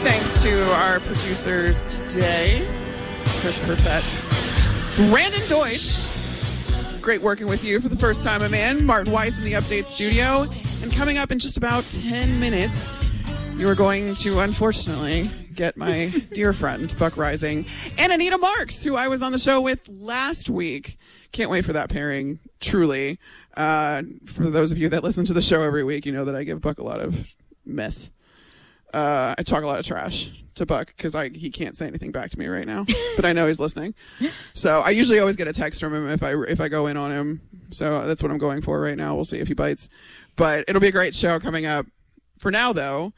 thanks to our producers today, Chris Perfett, Brandon Deutsch. Great working with you for the first time, I'm in. Martin Weiss in the Update Studio. And coming up in just about 10 minutes, you are going to, unfortunately, get my dear friend, Buck Rising, and Anita Marks, who I was on the show with last week. Can't wait for that pairing, truly. For those of you that listen to the show every week, you know that I give Buck a lot of mess. I talk a lot of trash to Buck because he can't say anything back to me right now, but I know he's listening. So I usually always get a text from him if I go in on him. So that's what I'm going for right now. We'll see if he bites, but it'll be a great show coming up. For now, though,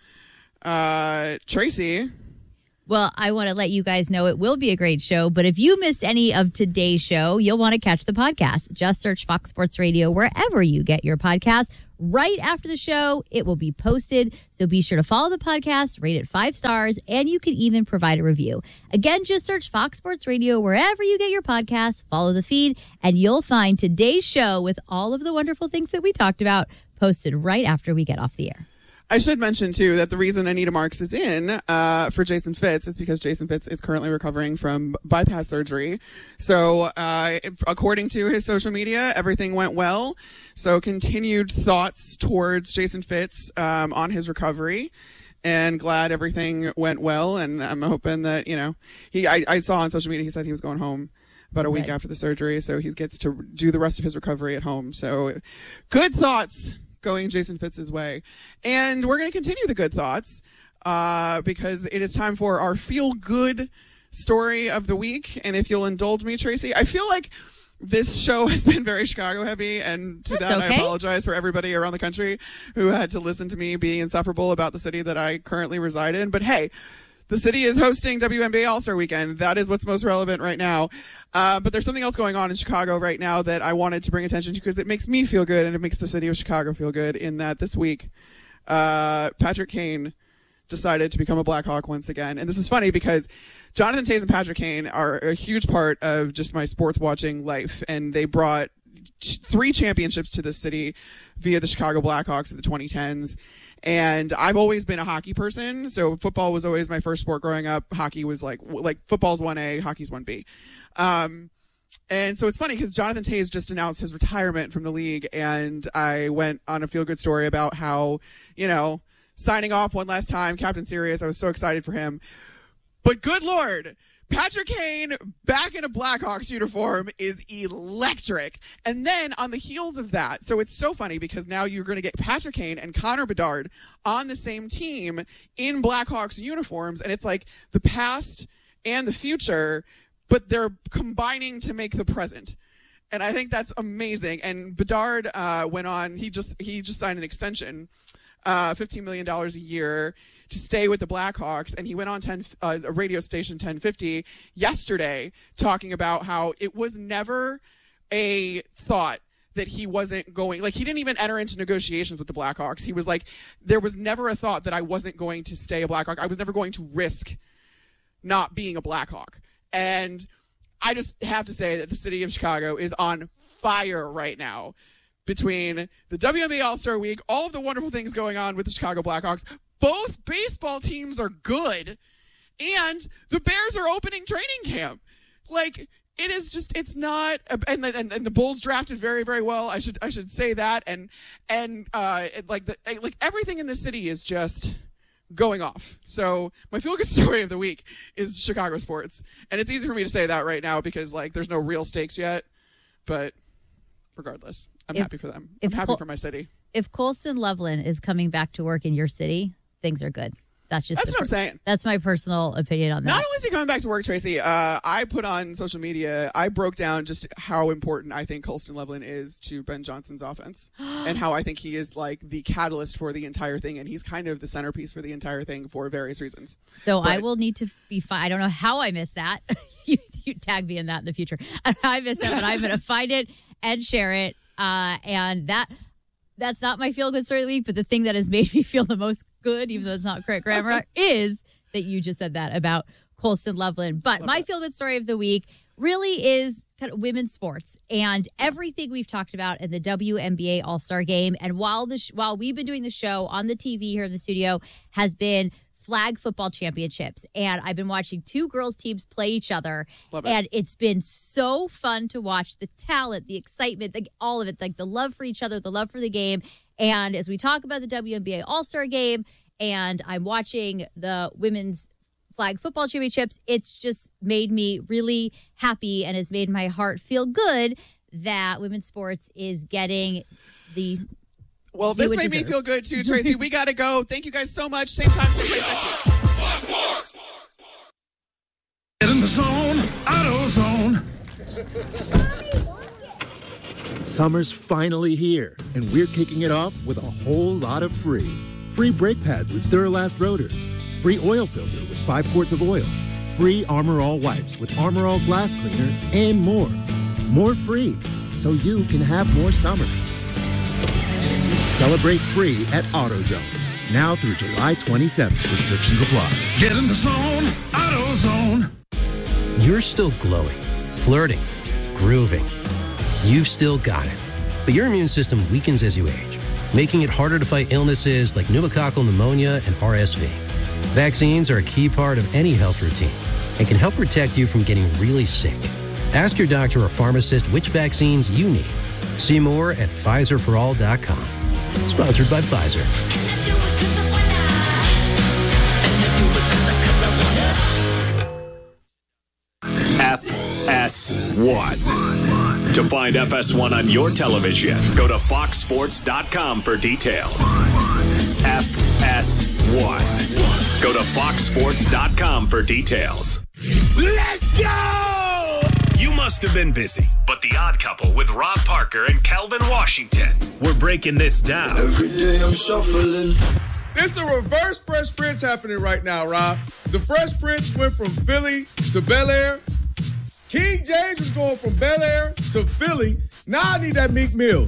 Tracy. Well, I want to let you guys know it will be a great show, but if you missed any of today's show, you'll want to catch the podcast. Just search Fox Sports Radio wherever you get your podcast. Right after the show, it will be posted, so be sure to follow the podcast, rate it 5 stars, and you can even provide a review. Again, just search Fox Sports Radio wherever you get your podcasts, follow the feed, and you'll find today's show with all of the wonderful things that we talked about posted right after we get off the air. I should mention, too, that the reason Anita Marks is in for Jason Fitz is because Jason Fitz is currently recovering from bypass surgery. So according to his social media, everything went well. So continued thoughts towards Jason Fitz on his recovery. And glad everything went well. And I'm hoping that, I saw on social media, he said he was going home about a week after the surgery. So he gets to do the rest of his recovery at home. So good thoughts going Jason Fitz's way. And we're going to continue the good thoughts because it is time for our feel-good story of the week. And if you'll indulge me, Tracy, I feel like this show has been very Chicago heavy, and to that I apologize for everybody around the country who had to listen to me being insufferable about the city that I currently reside in. But hey, the city is hosting WNBA All-Star Weekend. That is what's most relevant right now. But there's something else going on in Chicago right now that I wanted to bring attention to because it makes me feel good and it makes the city of Chicago feel good in that this week, Patrick Kane decided to become a Blackhawk once again. And this is funny because Jonathan Toews and Patrick Kane are a huge part of just my sports watching life. And they brought 3 championships to the city via the Chicago Blackhawks in the 2010s. And I've always been a hockey person, so football was always my first sport growing up. Hockey was like football's 1A, hockey's 1B. And so it's funny because Jonathan Toews just announced his retirement from the league, and I went on a feel-good story about how, signing off one last time, Captain Sirius, I was so excited for him. But good Lord, Patrick Kane back in a Blackhawks uniform is electric. And then on the heels of that, so it's so funny because now you're going to get Patrick Kane and Connor Bedard on the same team in Blackhawks uniforms. And it's like the past and the future, but they're combining to make the present. And I think that's amazing. And Bedard went on, he just signed an extension, $15 million a year to stay with the Blackhawks, and he went on a radio station 1050 yesterday talking about how it was never a thought that he wasn't going, he didn't even enter into negotiations with the Blackhawks. He was like, there was never a thought that I wasn't going to stay a Blackhawk. I was never going to risk not being a Blackhawk. And I just have to say that the city of Chicago is on fire right now between the WNBA All-Star Week, all of the wonderful things going on with the Chicago Blackhawks. Both baseball teams are good, and the Bears are opening training camp. It is just, it's not, and the Bulls drafted very, very well. I should say that, and everything in the city is just going off. So my feel-good story of the week is Chicago sports, and it's easy for me to say that right now because there's no real stakes yet, but regardless, I'm happy for them. I'm happy for my city. If Colston Loveland is coming back to work in your city, things are good. That's what I'm saying. That's my personal opinion on that. Not only is he coming back to work, Tracy, I put on social media, I broke down just how important I think Colston Loveland is to Ben Johnson's offense and how I think he is the catalyst for the entire thing. And he's kind of the centerpiece for the entire thing for various reasons. So I will need to be fine. I don't know how I missed that. you tag me in that in the future. I missed that, but I'm going to find it and share it. And that's not my feel-good story of the week, but the thing that has made me feel the most good, even though it's not correct grammar, is that you just said that about Colston Loveland. But my feel-good story of the week really is kind of women's sports and everything we've talked about in the WNBA All-Star Game. And while we've been doing the show on the TV here in the studio has been flag football championships, and I've been watching 2 girls teams play each other. Love it. And it's been so fun to watch the talent, the excitement, all of it, like the love for each other, the love for the game. And as we talk about the WNBA All-Star Game, and I'm watching the women's flag football championships, it's just made me really happy and has made my heart feel good that women's sports is getting the Well, this made me feel good too, Tracy. We got to go. Thank you guys so much. Same time, same place next week. Get in the zone, AutoZone. Summer's finally here, and we're kicking it off with a whole lot of free. Free brake pads with Duralast rotors. Free oil filter with 5 quarts of oil. Free Armor All wipes with Armor All glass cleaner, and more. More free, so you can have more summer. Celebrate free at AutoZone. Now through July 27th. Restrictions apply. Get in the zone, AutoZone. You're still glowing, flirting, grooving. You've still got it. But your immune system weakens as you age, making it harder to fight illnesses like pneumococcal pneumonia and RSV. Vaccines are a key part of any health routine and can help protect you from getting really sick. Ask your doctor or pharmacist which vaccines you need. See more at PfizerForAll.com. Sponsored by Pfizer. FS1. To find FS1 on your television, go to FoxSports.com for details. FS1. Go to FoxSports.com for details. Let's go! You must have been busy, but The Odd Couple with Rob Parker and Calvin Washington. We're breaking this down. Every day I'm shuffling. It's a reverse Fresh Prince happening right now, Rob. The Fresh Prince went from Philly to Bel Air. King James is going from Bel Air to Philly. Now I need that Meek Mill.